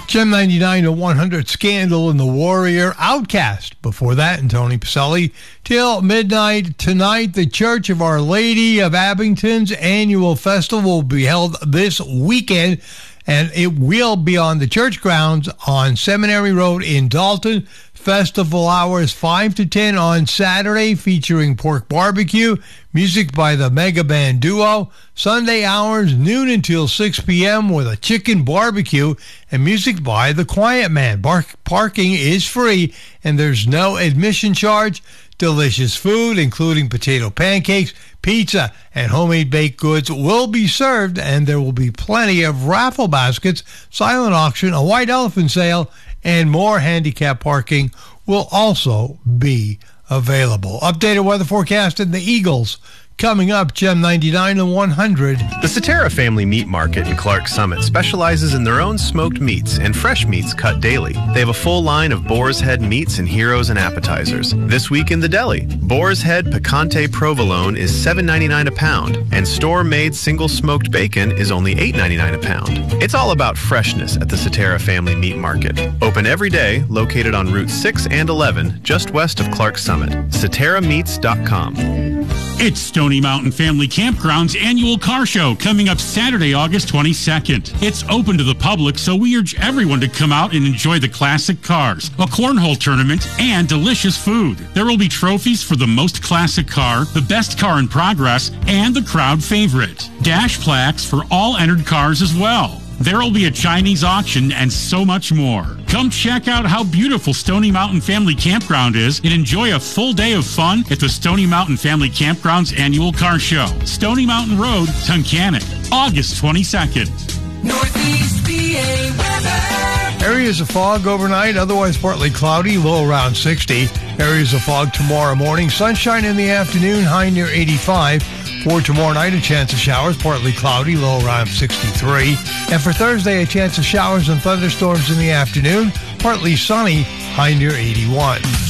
Gem 99 to 100, Scandal and the Warrior, Outcast. Before that, and Tony Pacelli. Till midnight tonight, the Church of Our Lady of Abington's annual festival will be held this weekend, and it will be on the church grounds on Seminary Road in Dalton. Festival hours 5 to 10 on Saturday, featuring pork barbecue, music by the Mega Band Duo. Sunday hours noon until 6 p.m. with a chicken barbecue and music by the Quiet Man. Parking is free and there's no admission charge. Delicious food, including potato pancakes, pizza, and homemade baked goods will be served, and there will be plenty of raffle baskets, silent auction, a white elephant sale, and more. Handicap parking will also be available. Updated weather forecast in the Eagles coming up. Gem 99 to 100. The Cetera Family Meat Market in Clark Summit specializes in their own smoked meats and fresh meats cut daily. They have a full line of boar's head meats and heroes and appetizers. This week in the deli, boar's head picante provolone is $7.99 a pound, and store-made single smoked bacon is only $8.99 a pound. It's all about freshness at the Cetera Family Meat Market. Open every day, located on Route 6 and 11, just west of Clark Summit. CeteraMeats.com. It's Stony Mountain Family Campground's annual car show coming up Saturday, August 22nd. It's open to the public, so we urge everyone to come out and enjoy the classic cars, a cornhole tournament, and delicious food. There will be trophies for the most classic car, the best car in progress, and the crowd favorite. Dash plaques for all entered cars as well. There will be a Chinese auction and so much more. Come check out how beautiful Stony Mountain Family Campground is and enjoy a full day of fun at the Stony Mountain Family Campground's annual car show. Stony Mountain Road, Tunkhannock, August 22nd. Northeast PA weather. Areas of fog overnight, otherwise partly cloudy, low around 60. Areas of fog tomorrow morning. Sunshine in the afternoon, high near 85. For tomorrow night, a chance of showers, partly cloudy, low around 63. And for Thursday, a chance of showers and thunderstorms in the afternoon, partly sunny, high near 81.